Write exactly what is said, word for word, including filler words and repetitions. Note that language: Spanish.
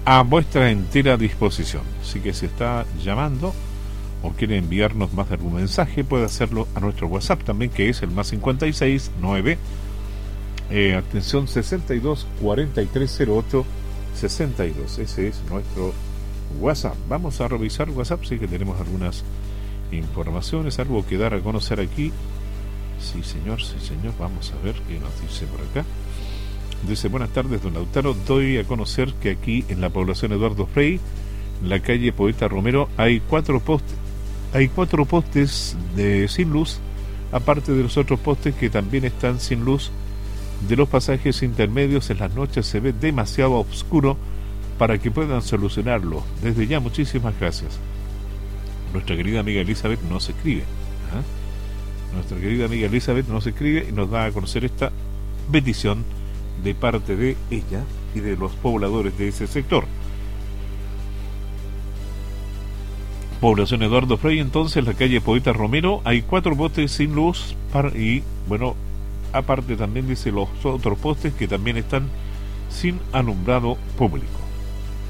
a vuestra entera disposición. Así que si está llamando o quiere enviarnos más de algún mensaje, puede hacerlo a nuestro WhatsApp también, que es el más cincuenta y seis nueve, eh, atención, sesenta y dos cuarenta y tres cero ocho sesenta y dos. Ese es nuestro WhatsApp. Vamos a revisar WhatsApp, sí que tenemos algunas informaciones, algo que dar a conocer aquí. Sí señor, sí señor, vamos a ver qué nos dice por acá. Dice: buenas tardes, don Lautaro, doy a conocer que aquí en la población Eduardo Frei, en la calle Poeta Romero, hay cuatro postes, hay cuatro postes de sin luz, aparte de los otros postes que también están sin luz. De los pasajes intermedios en las noches se ve demasiado oscuro para que puedan solucionarlo. Desde ya, muchísimas gracias. Nuestra querida amiga Elizabeth nos escribe. ¿eh? Nuestra querida amiga Elizabeth nos escribe y nos da a conocer esta petición de parte de ella y de los pobladores de ese sector. Población Eduardo Frei, entonces, la calle Poeta Romero, hay cuatro postes sin luz para, y, bueno, aparte también dice los otros postes que también están sin alumbrado público.